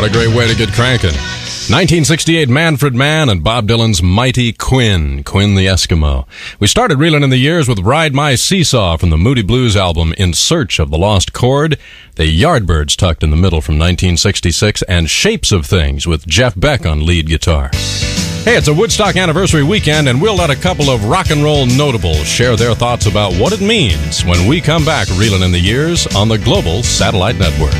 What a great way to get cranking. 1968, Manfred Mann and Bob Dylan's Mighty Quinn, Quinn the Eskimo. We started reeling in the years with Ride My Seesaw from the Moody Blues album In Search of the Lost Chord, the Yardbirds tucked in the middle from 1966, and Shapes of Things with Jeff Beck on lead guitar. Hey, it's a Woodstock anniversary weekend, and we'll let a couple of rock and roll notables share their thoughts about what it means when we come back reeling in the years on the Global Satellite Network.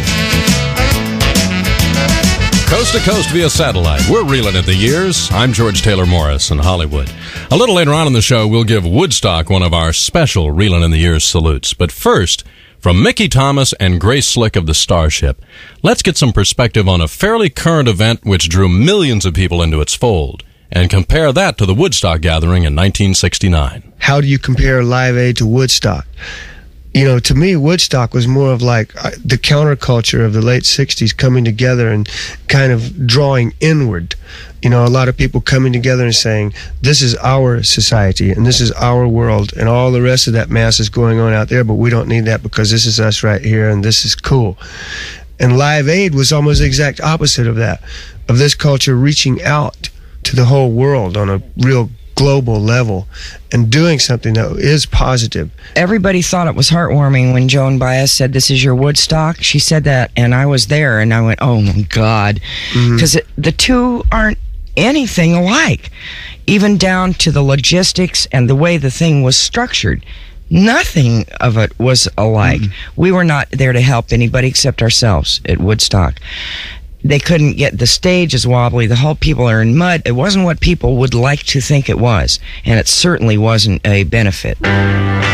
Coast to coast via satellite, we're reeling at the years. I'm George Taylor Morris in Hollywood. A little later on in the show, we'll give Woodstock one of our special reeling in the years salutes. But first, from Mickey Thomas and Grace Slick of the Starship, let's get some perspective on a fairly current event which drew millions of people into its fold, and compare that to the Woodstock gathering in 1969. How do you compare Live Aid to Woodstock? You know, to me, Woodstock was more of like the counterculture of the late 60s coming together and kind of drawing inward. You know, a lot of people coming together and saying, this is our society and this is our world, and all the rest of that mess is going on out there, but we don't need that because this is us right here and this is cool. And Live Aid was almost the exact opposite of that, of this culture reaching out to the whole world on a real global level and doing something that is positive. Everybody thought it was heartwarming when Joan Baez said, this is your Woodstock. She said that, and I was there, and I went, oh my God. Because the two aren't anything alike, even down to the logistics and the way the thing was structured. Nothing of it was alike. We were not there to help anybody except ourselves at Woodstock. They couldn't get the stage as wobbly. The whole people are in mud. It wasn't what people would like to think it was, and it certainly wasn't a benefit.